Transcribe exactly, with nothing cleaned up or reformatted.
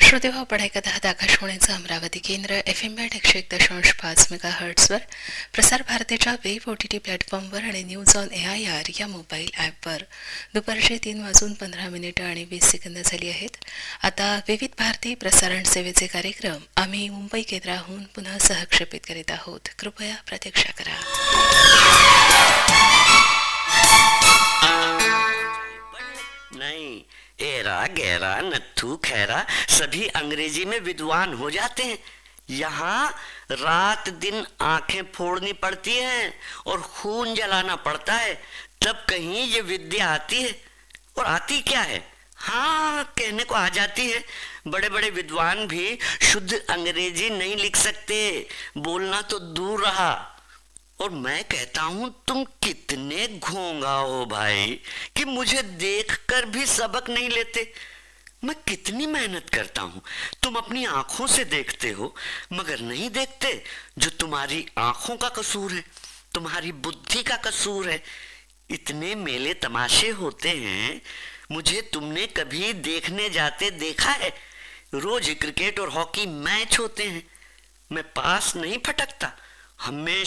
श्रोतेहो आपण ऐकत आहात आकाशवाणीचं अमरावती केंद्र एफ एम बँड एकशे एक दशांश पाच मेगा हर्ट्सवर, प्रसार भारतीच्या वेब ओ टी टी प्लॅटफॉर्मवर आणि news on A I R या मोबाईल ॲपवर दुपारचे तीन वाजून पंधरा मिनिटं आणि वीस सेकंद झाली आहेत. आता विविध भारती प्रसारण सेवेचे कार्यक्रम आम्ही मुंबई केंद्राहून पुन्हा सहक्षेपित करीत आहोत. कृपया प्रतीक्षा करा. नहीं, एरा गहरा नत्थू खैरा सभी अंग्रेजी में विद्वान हो जाते हैं. यहाँ रात दिन आंखें फोड़नी पड़ती हैं और खून जलाना पड़ता है, तब कहीं ये विद्या आती है. और आती क्या है? हाँ, कहने को आ जाती है. बड़े बड़े विद्वान भी शुद्ध अंग्रेजी नहीं लिख सकते, बोलना तो दूर रहा. और मैं कहता हूं, तुम कितने घोंगा हो भाई कि मुझे देखकर भी सबक नहीं लेते. मैं कितनी मेहनत करता हूं, तुम अपनी आंखों से देखते हो मगर नहीं देखते. जो तुम्हारी आंखों का कसूर है, तुम्हारी बुद्धि का कसूर है. इतने मेले तमाशे होते हैं, मुझे तुमने कभी देखने जाते देखा है? रोज क्रिकेट और हॉकी मैच होते हैं, मैं पास नहीं फटकता. हमें